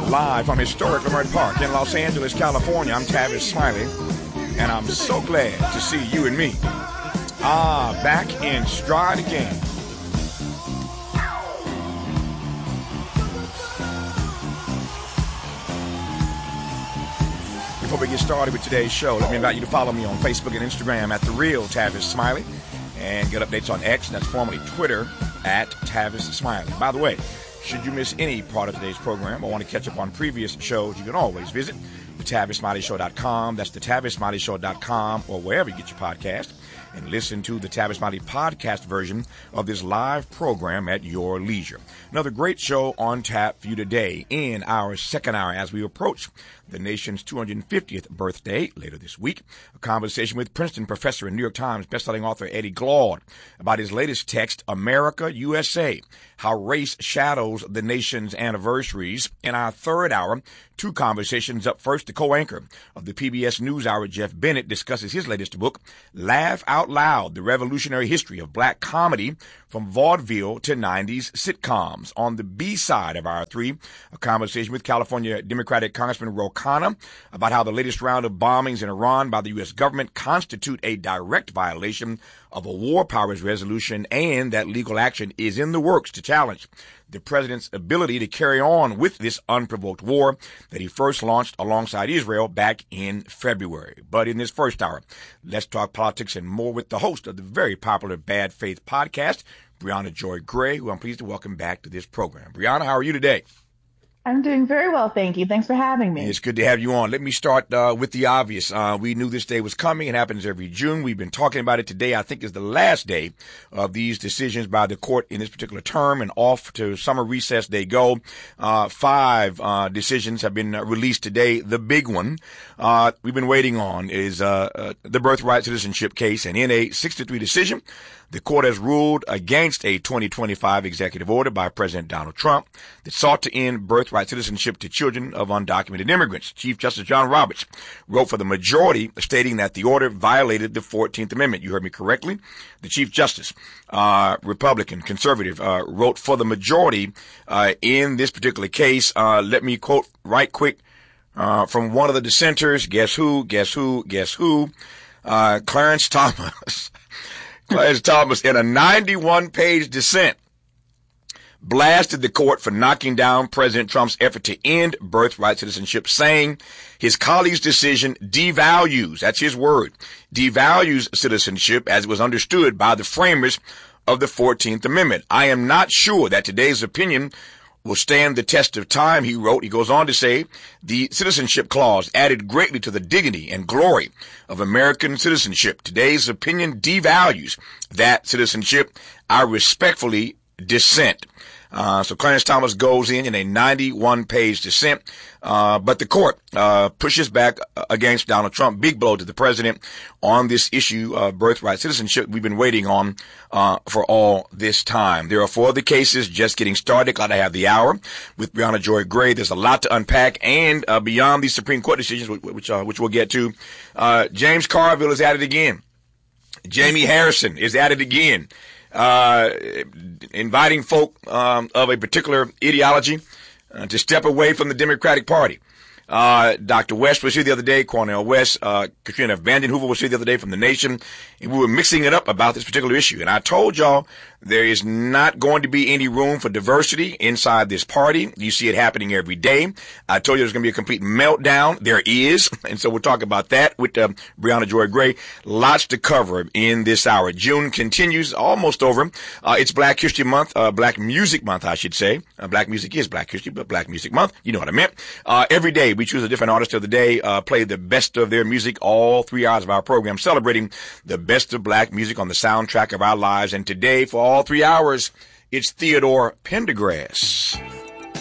Live from historic Leimert Park in Los Angeles, California, I'm Tavis Smiley, and I'm so glad to see you and me. Back in stride again. Before we get started with today's show, let me invite you to follow me on Facebook and Instagram at The Real Tavis Smiley, and get updates on X, that's formerly Twitter, at Tavis Smiley. By the way, should you miss any part of today's program or want to catch up on previous shows, you can always visit TheTavisSmileyShow.com. That's TheTavisSmileyShow.com, or wherever you get your podcast, and listen to the Tavis Smiley podcast version of this live program at your leisure. Another great show on tap for you today in our second hour as we approach the nation's 250th birthday later this week. A conversation with Princeton professor and New York Times bestselling author Eddie Glaude about his latest text, America, USA, How Race Shadows the Nation's Anniversaries. In our third hour, two conversations. Up first, the co-anchor of the PBS NewsHour, Jeff Bennett, discusses his latest book, Laugh Out Loud, The Revolutionary History of Black Comedy from Vaudeville to 90s Sitcoms. On the B side of our three, a conversation with California Democratic Congressman Ro Khanna about how the latest round of bombings in Iran by the U.S. government constitute a direct violation of a war powers resolution, and that legal action is in the works to challenge the president's ability to carry on with this unprovoked war that he first launched alongside Israel back in February. But in this first hour, let's talk politics and more with the host of the very popular Bad Faith podcast, Briahna Joy Gray, who I'm pleased to welcome back to this program. Briahna, how are you today? I'm doing very well, thank you. Thanks for having me. It's good to have you on. Let me start with the obvious. We knew this day was coming. It happens every June. We've been talking about it. Today, I think, is the last day of these decisions by the court in this particular term, and off to summer recess they go. Five decisions have been released today. The big one we've been waiting on is the birthright citizenship case, and in a 6-3 decision, the court has ruled against a 2025 executive order by President Donald Trump that sought to end birthright citizenship to children of undocumented immigrants. Chief Justice John Roberts wrote for the majority, stating that the order violated the 14th Amendment. You heard me correctly. The Chief Justice, Republican, conservative, wrote for the majority in this particular case. Let me quote right quick from one of the dissenters. Guess who? Clarence Thomas. Clarence Thomas, in a 91-page dissent, blasted the court for knocking down President Trump's effort to end birthright citizenship, saying his colleague's decision devalues, that's his word, devalues citizenship as it was understood by the framers of the 14th Amendment. I am not sure that today's opinion will stand the test of time, he wrote. He goes on to say, the citizenship clause added greatly to the dignity and glory of American citizenship. Today's opinion devalues that citizenship. I respectfully dissent. So Clarence Thomas goes in a 91-page dissent, but the court pushes back against Donald Trump. Big blow to the president on this issue of birthright citizenship we've been waiting on for all this time. There are four other cases just getting started. Glad I have the hour with Briahna Joy Gray. There's a lot to unpack, and beyond these Supreme Court decisions, which we'll get to, James Carville is at it again. Jamie Harrison is at it again. Inviting folk of a particular ideology to step away from the Democratic Party. Dr. West was here the other day, Cornel West, Katrina Vanden Heuvel was here the other day from The Nation, and we were mixing it up about this particular issue. And I told y'all there is not going to be any room for diversity inside this party. You see it happening every day. I told you there's going to be a complete meltdown. There is. And so we'll talk about that with Briahna Joy Gray. Lots to cover in this hour. June continues, almost over. It's Black History Month, Black Music Month, I should say. Black music is Black History, but Black Music Month, you know what I meant. Every day we choose a different artist of the day, play the best of their music, all 3 hours of our program, celebrating the best of black music on the soundtrack of our lives. And today, for all 3 hours, it's Theodore Pendergrass.